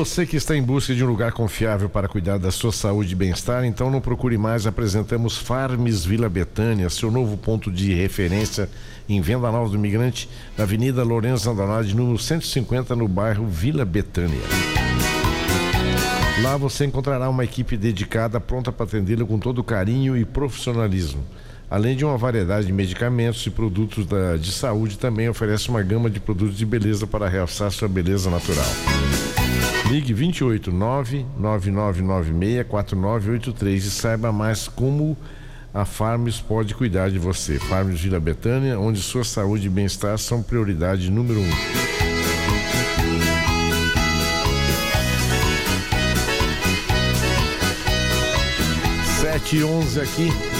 Você que está em busca de um lugar confiável para cuidar da sua saúde e bem-estar, então não procure mais. Apresentamos Farms Vila Betânia, seu novo ponto de referência em Venda Nova do Imigrante, na Avenida Lourenço Andrade, número 150, no bairro Vila Betânia. Lá você encontrará uma equipe dedicada, pronta para atendê-lo com todo carinho e profissionalismo. Além de uma variedade de medicamentos e produtos de saúde, também oferece uma gama de produtos de beleza para realçar sua beleza natural. Ligue 28999964983 e saiba mais como a Farms pode cuidar de você. Farms Vila Betânia, onde sua saúde e bem-estar são prioridade número 1. 7h11 aqui.